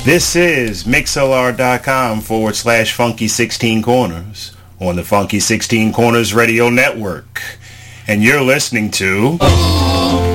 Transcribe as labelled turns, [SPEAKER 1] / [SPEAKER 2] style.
[SPEAKER 1] This is mixlr.com/funky16corners on the Funky 16 Corners Radio Network. And you're listening to